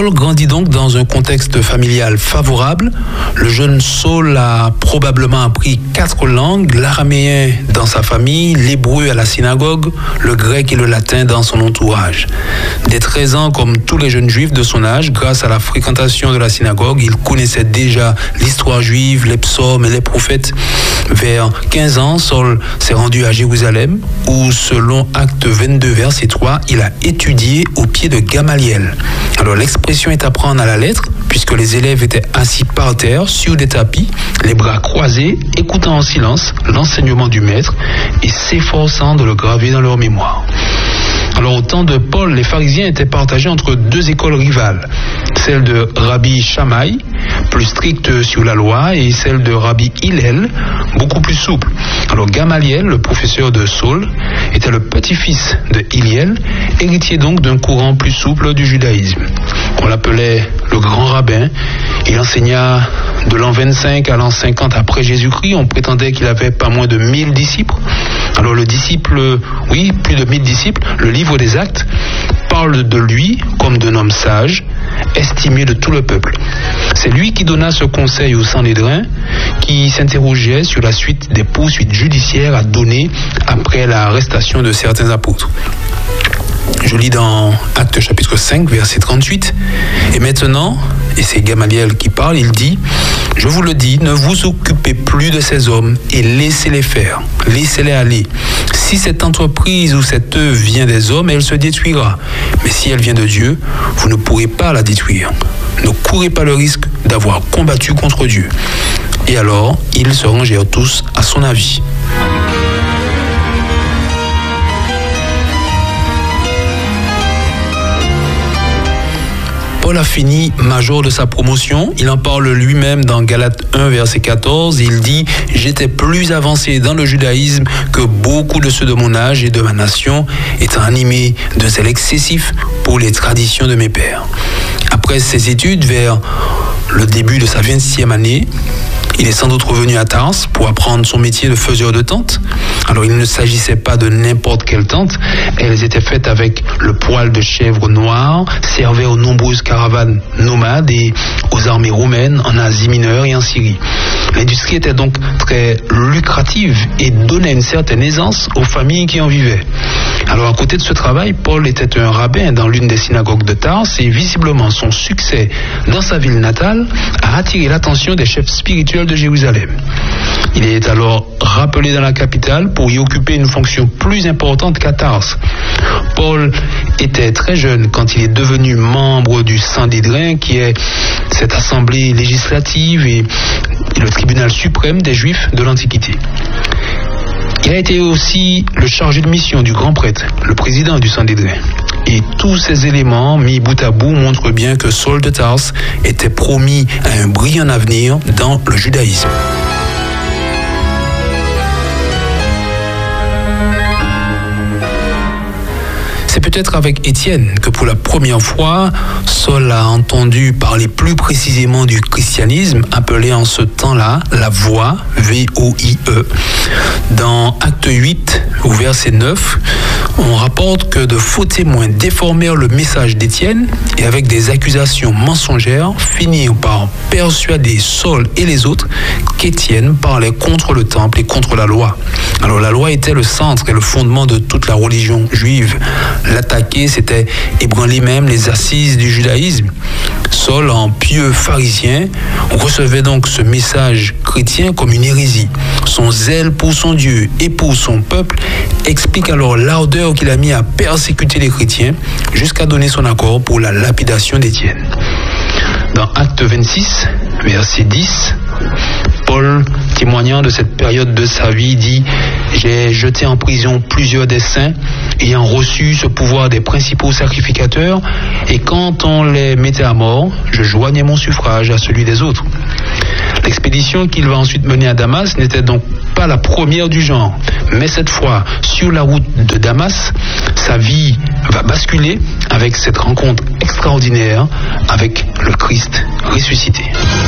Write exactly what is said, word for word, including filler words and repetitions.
Paul grandit donc dans un contexte familial favorable. Le jeune Saul a probablement appris quatre langues, l'araméen dans sa famille, l'hébreu à la synagogue, le grec et le latin dans son entourage. Dès treize ans, comme tous les jeunes juifs de son âge, grâce à la fréquentation de la synagogue, il connaissait déjà l'histoire juive, les psaumes et les prophètes. Vers quinze ans, Saul s'est rendu à Jérusalem, où selon Actes vingt-deux, verset trois, il a étudié au pied de Gamaliel. Alors l'expression est à prendre à la lettre, puisque les élèves étaient assis par terre, sur des tapis, les bras croisés, écoutant en silence l'enseignement du maître et s'efforçant de le graver dans leur mémoire. Alors au temps de Paul, les pharisiens étaient partagés entre deux écoles rivales, celle de Rabbi Shammai, plus stricte sur la loi, et celle de Rabbi Hillel, beaucoup plus souple. Alors Gamaliel, le professeur de Saul, était le petit-fils de Hillel, héritier donc d'un courant plus souple du judaïsme. On l'appelait le grand rabbin. Il enseigna de l'an vingt-cinq à l'an cinquante après Jésus-Christ. On prétendait qu'il avait pas moins de mille disciples. Alors le disciple, oui, plus de mille disciples, le livre des Actes parle de lui comme d'un homme sage, estimé de tout le peuple. C'est lui qui donna ce conseil au Sanhédrin, qui s'interrogeait sur la suite des poursuites judiciaires à donner après l'arrestation de certains apôtres. Je lis dans Actes chapitre cinq, verset trente-huit. Et maintenant, et c'est Gamaliel qui parle, il dit « Je vous le dis, ne vous occupez plus de ces hommes et laissez-les faire, laissez-les aller. Si cette entreprise ou cette œuvre vient des hommes, elle se détruira. Mais si elle vient de Dieu, vous ne pourrez pas la détruire. Ne courez pas le risque d'avoir combattu contre Dieu. » Et alors, ils se rangèrent tous à son avis. Paul a fini major de sa promotion. Il en parle lui-même dans Galates un, verset quatorze. Il dit « J'étais plus avancé dans le judaïsme que beaucoup de ceux de mon âge et de ma nation, étant animé de zèle excessif pour les traditions de mes pères. » Après ses études, vers le début de sa vingtième année, il est sans doute revenu à Tars pour apprendre son métier de faiseur de tentes. Alors il ne s'agissait pas de n'importe quelle tente. Elles étaient faites avec le poil de chèvre noir, servaient aux nombreuses caravanes nomades et aux armées romaines en Asie mineure et en Syrie. L'industrie était donc très lucrative et donnait une certaine aisance aux familles qui en vivaient. Alors à côté de ce travail, Paul était un rabbin dans l'une des synagogues de Tars et visiblement son succès dans sa ville natale a attiré l'attention des chefs spirituels de Jérusalem. Il est alors rappelé dans la capitale pour y occuper une fonction plus importante qu'à Tars. Paul était très jeune quand il est devenu membre du Sanhédrin, qui est cette assemblée législative et le tribunal suprême des Juifs de l'Antiquité. Il a été aussi le chargé de mission du grand prêtre, le président du Sanhédrin. Et tous ces éléments mis bout à bout montrent bien que Saul de Tars était promis à un brillant avenir dans le judaïsme. C'est peut-être avec Étienne que pour la première fois, Saul a entendu parler plus précisément du christianisme, appelé en ce temps-là la voie, V O I E. Dans Acte huit, au verset neuf, on rapporte que de faux témoins déformèrent le message d'Étienne et avec des accusations mensongères finirent par persuader Saul et les autres qu'Étienne parlait contre le temple et contre la loi. Alors la loi était le centre et le fondement de toute la religion juive. L'attaquer, c'était ébranler même les assises du judaïsme. Saul, en pieux pharisien, recevait donc ce message chrétien comme une hérésie. Son zèle pour son Dieu et pour son peuple explique alors l'ardeur qu'il a mis à persécuter les chrétiens jusqu'à donner son accord pour la lapidation d'Étienne. Dans Acte vingt-six, verset dix, Paul, témoignant de cette période de sa vie, dit « J'ai jeté en prison plusieurs des saints, ayant reçu ce pouvoir des principaux sacrificateurs, et quand on les mettait à mort, je joignais mon suffrage à celui des autres. » L'expédition qu'il va ensuite mener à Damas n'était donc pas la première du genre, mais cette fois, sur la route de Damas, sa vie va basculer avec cette rencontre extraordinaire avec le Christ ressuscité.